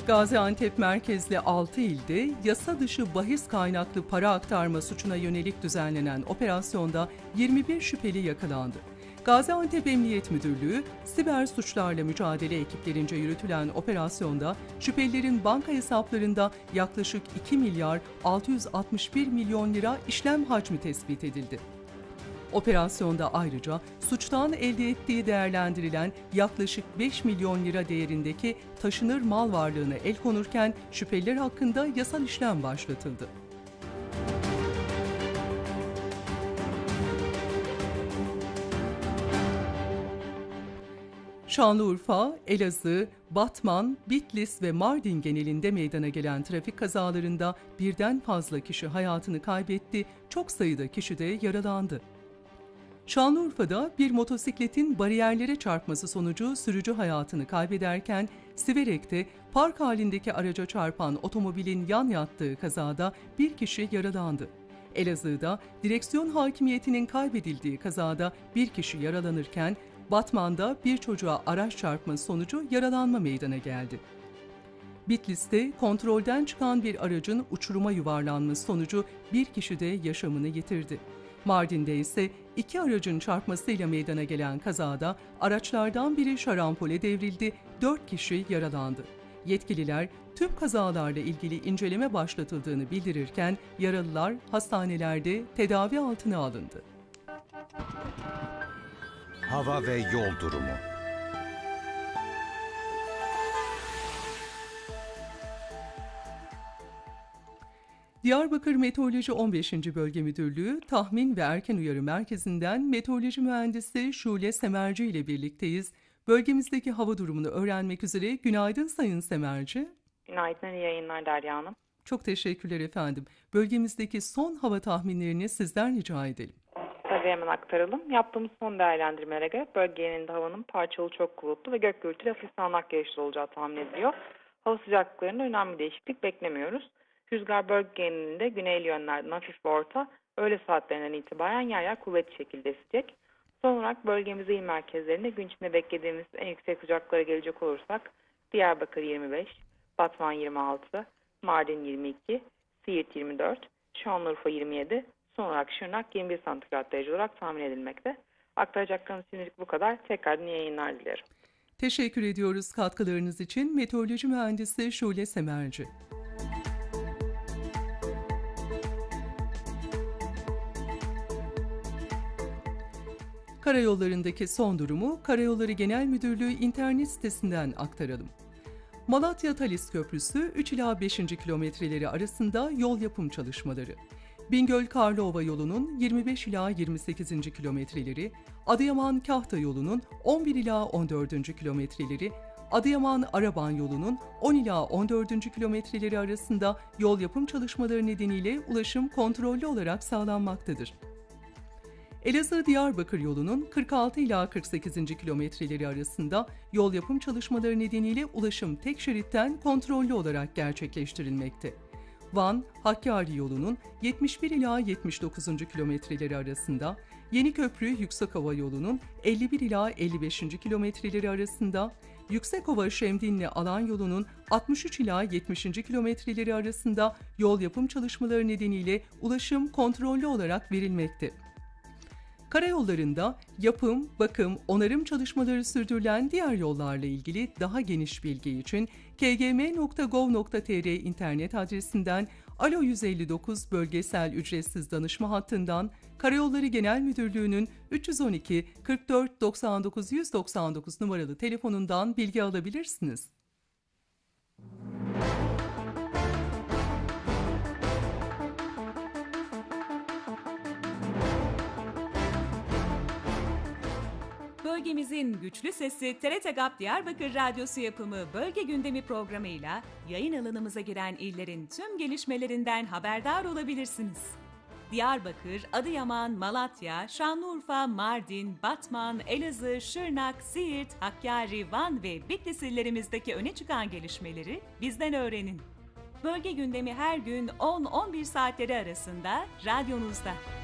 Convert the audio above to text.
Gaziantep merkezli 6 ilde yasa dışı bahis kaynaklı para aktarma suçuna yönelik düzenlenen operasyonda 21 şüpheli yakalandı. Gaziantep Emniyet Müdürlüğü, siber suçlarla mücadele ekiplerince yürütülen operasyonda şüphelilerin banka hesaplarında yaklaşık 2 milyar 661 milyon lira işlem hacmi tespit edildi. Operasyonda ayrıca suçtan elde ettiği değerlendirilen yaklaşık 5 milyon lira değerindeki taşınır mal varlığına el konurken şüpheliler hakkında yasal işlem başlatıldı. Şanlıurfa, Elazığ, Batman, Bitlis ve Mardin genelinde meydana gelen trafik kazalarında birden fazla kişi hayatını kaybetti, çok sayıda kişi de yaralandı. Şanlıurfa'da bir motosikletin bariyerlere çarpması sonucu sürücü hayatını kaybederken, Siverek'te park halindeki araca çarpan otomobilin yan yattığı kazada bir kişi yaralandı. Elazığ'da direksiyon hakimiyetinin kaybedildiği kazada bir kişi yaralanırken, Batman'da bir çocuğa araç çarpması sonucu yaralanma meydana geldi. Bitlis'te kontrolden çıkan bir aracın uçuruma yuvarlanması sonucu bir kişi de yaşamını yitirdi. Mardin'de ise iki aracın çarpmasıyla meydana gelen kazada araçlardan biri şarampole devrildi, 4 kişi yaralandı. Yetkililer tüm kazalarla ilgili inceleme başlatıldığını bildirirken yaralılar hastanelerde tedavi altına alındı. Hava ve yol durumu. Diyarbakır Meteoroloji 15. Bölge Müdürlüğü Tahmin ve Erken Uyarı Merkezi'nden meteoroloji mühendisi Şule Semerci ile birlikteyiz. Bölgemizdeki hava durumunu öğrenmek üzere günaydın Sayın Semerci. Günaydın, iyi yayınlar Derya Hanım. Çok teşekkürler efendim. Bölgemizdeki son hava tahminlerini sizden rica edelim. Tabii hemen aktaralım. Yaptığımız son değerlendirmelere göre bölgenin havanın parçalı çok bulutlu ve gök gürültülü hafif sağanak yağışlı olacağı tahmin ediliyor. Hava sıcaklıklarında önemli değişiklik beklemiyoruz. Rüzgar bölge genelinde güneyli yönlerden hafif ve orta, öğle saatlerinden itibaren yer yer kuvvetli şekilde esecek. Son olarak bölgemizde il merkezlerinde gün içinde beklediğimiz en yüksek sıcaklıklara gelecek olursak Diyarbakır 25, Batman 26, Mardin 22, Siirt 24, Şanlıurfa 27, son olarak Şırnak 21 santigrat derece olarak tahmin edilmekte. Aktaracaklarımız şimdilik bu kadar. Tekrardan iyi yayınlar dilerim. Teşekkür ediyoruz katkılarınız için. Meteoroloji mühendisi Şule Semerci. Karayollarındaki son durumu Karayolları Genel Müdürlüğü internet sitesinden aktaralım. Malatya-Talis Köprüsü 3 ila 5. kilometreleri arasında yol yapım çalışmaları. Bingöl-Karlıova yolunun 25 ila 28. kilometreleri, Adıyaman-Kahta yolunun 11 ila 14. kilometreleri, Adıyaman-Araban yolunun 10 ila 14. kilometreleri arasında yol yapım çalışmaları nedeniyle ulaşım kontrollü olarak sağlanmaktadır. Elazığ-Diyarbakır yolunun 46 ila 48. kilometreleri arasında yol yapım çalışmaları nedeniyle ulaşım tek şeritten kontrollü olarak gerçekleştirilmekte. Van-Hakkari yolunun 71 ila 79. kilometreleri arasında, Yeniköprü-Yüksekova yolunun 51 ila 55. kilometreleri arasında, Yüksekova-Şemdinli alan yolunun 63 ila 70. kilometreleri arasında yol yapım çalışmaları nedeniyle ulaşım kontrollü olarak verilmekte. Karayollarında yapım, bakım, onarım çalışmaları sürdürülen diğer yollarla ilgili daha geniş bilgi için kgm.gov.tr internet adresinden Alo 159 bölgesel ücretsiz danışma hattından Karayolları Genel Müdürlüğü'nün 312 44 99 199 numaralı telefonundan bilgi alabilirsiniz. Bölgemizin güçlü sesi TRT GAP Diyarbakır Radyosu yapımı Bölge Gündemi programıyla yayın alanımıza giren illerin tüm gelişmelerinden haberdar olabilirsiniz. Diyarbakır, Adıyaman, Malatya, Şanlıurfa, Mardin, Batman, Elazığ, Şırnak, Siirt, Hakkari, Van ve Bitlis illerimizdeki öne çıkan gelişmeleri bizden öğrenin. Bölge Gündemi her gün 10-11 saatleri arasında radyonuzda.